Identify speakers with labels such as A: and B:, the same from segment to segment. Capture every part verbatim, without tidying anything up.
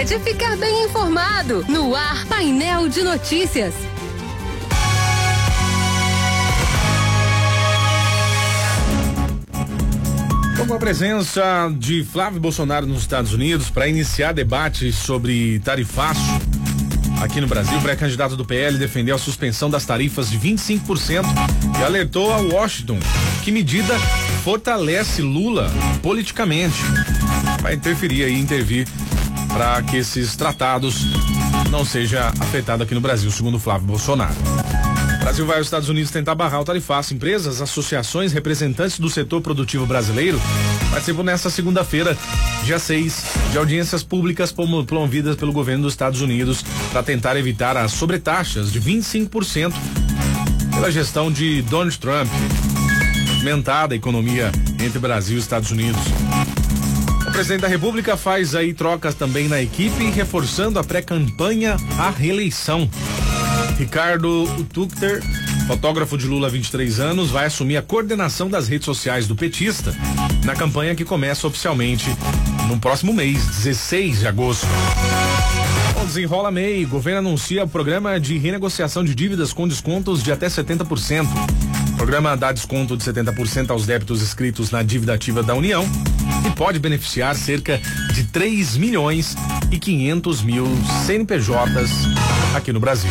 A: de ficar bem informado. No ar, Painel de Notícias.
B: Com a presença de Flávio Bolsonaro nos Estados Unidos para iniciar debate sobre tarifaço aqui no Brasil, o pré-candidato do P L defendeu a suspensão das tarifas de vinte e cinco por cento e alertou a Washington que medida fortalece Lula politicamente. Vai interferir e intervir para que esses tratados não seja afetado aqui no Brasil, segundo Flávio Bolsonaro. O Brasil vai aos Estados Unidos tentar barrar o tarifaço. Empresas, associações, representantes do setor produtivo brasileiro participam nesta segunda-feira, dia seis, de audiências públicas promovidas pelo governo dos Estados Unidos para tentar evitar as sobretaxas de vinte e cinco por cento pela gestão de Donald Trump, movimentada a economia entre Brasil e Estados Unidos. O presidente da República faz aí trocas também na equipe, reforçando a pré-campanha à reeleição. Ricardo Utukter, fotógrafo de Lula há vinte e três anos, vai assumir a coordenação das redes sociais do petista na campanha que começa oficialmente no próximo mês, dezesseis de agosto. Bom, desenrola M E I, o governo anuncia o programa de renegociação de dívidas com descontos de até setenta por cento. O programa dá desconto de setenta por cento aos débitos inscritos na dívida ativa da União e pode beneficiar cerca de três milhões e quinhentos mil C N P Js aqui no Brasil.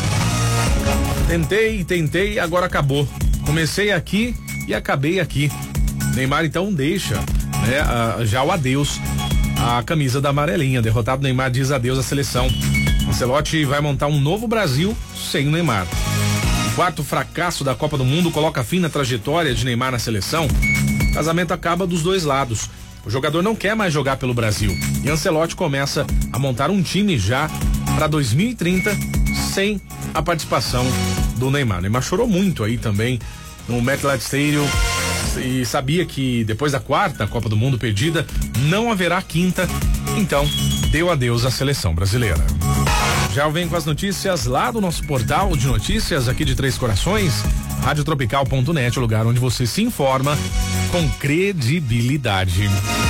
B: Tentei, tentei, agora acabou. Comecei aqui e acabei aqui. Neymar então deixa, né, a, já o adeus à camisa da amarelinha. Derrotado, Neymar diz adeus à seleção. Ancelotti vai montar um novo Brasil sem o Neymar. O quarto fracasso da Copa do Mundo coloca fim na trajetória de Neymar na seleção. O casamento acaba dos dois lados. O jogador não quer mais jogar pelo Brasil e Ancelotti começa a montar um time já para dois mil e trinta sem a participação do Neymar. Neymar chorou muito aí também no MetLife Stadium e sabia que depois da quarta Copa do Mundo perdida não haverá quinta, então deu adeus à seleção brasileira. Já vem com as notícias lá do nosso portal de notícias aqui de Três Corações, rádio tropical ponto net, o lugar onde você se informa com credibilidade.